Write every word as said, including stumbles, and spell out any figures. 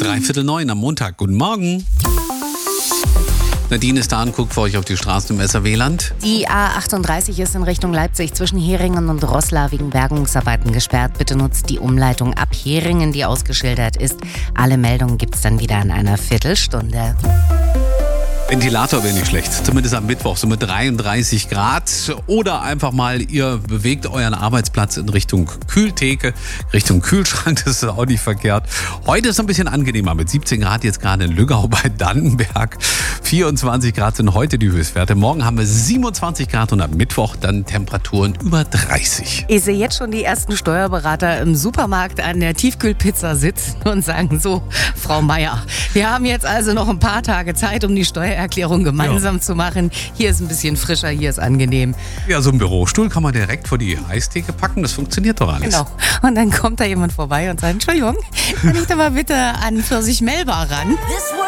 Dreiviertel neun am Montag. Guten Morgen. Nadine ist da und guckt für euch auf die Straßen im S R W-Land. Die A achtunddreißig ist in Richtung Leipzig zwischen Heringen und Roßla wegen Bergungsarbeiten gesperrt. Bitte nutzt die Umleitung ab Heringen, die ausgeschildert ist. Alle Meldungen gibt's dann wieder in einer Viertelstunde. Ventilator wäre nicht schlecht, zumindest am Mittwoch, so mit dreiunddreißig Grad. Oder einfach mal, ihr bewegt euren Arbeitsplatz in Richtung Kühltheke, Richtung Kühlschrank, das ist auch nicht verkehrt. Heute ist es ein bisschen angenehmer mit siebzehn Grad jetzt gerade in Lüggau bei Dannenberg. vierundzwanzig Grad sind heute die Höchstwerte. Morgen haben wir siebenundzwanzig Grad und am Mittwoch dann Temperaturen über dreißig. Ich sehe jetzt schon die ersten Steuerberater im Supermarkt an der Tiefkühlpizza sitzen und sagen so, Frau Meier, wir haben jetzt also noch ein paar Tage Zeit, um die Steuererklärung gemeinsam ja. zu machen. Hier ist ein bisschen frischer, hier ist angenehm. Ja, so ein Bürostuhl kann man direkt vor die Eistheke packen, das funktioniert doch alles. Genau. Und dann kommt da jemand vorbei und sagt, Entschuldigung, kann ich da mal bitte an Pfirsich Melba ran?